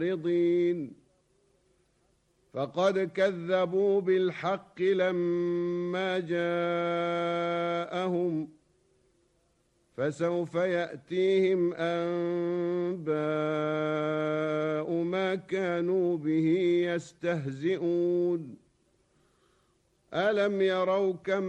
معرضين فقد كذبوا بالحق لما جاءهم فسوف يأتيهم أنباء ما كانوا به يستهزئون ألم يروا كم